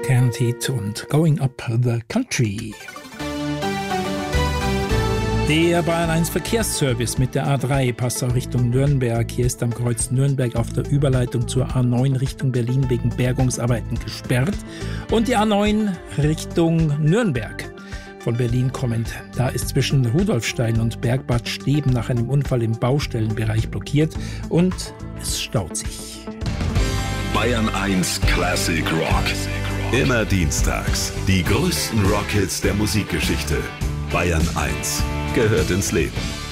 Candid und Going Up the Country. Der Bayern 1 Verkehrsservice mit der A3 passt auch Richtung Nürnberg. Hier ist am Kreuz Nürnberg auf der Überleitung zur A9 Richtung Berlin wegen Bergungsarbeiten gesperrt. Und die A9 Richtung Nürnberg von Berlin kommend. Da ist zwischen Rudolfstein und Bergbad Steben nach einem Unfall im Baustellenbereich blockiert und es staut sich. Bayern 1 Classic Rock. Immer dienstags. Die größten Rockhits der Musikgeschichte. Bayern 1 gehört ins Leben.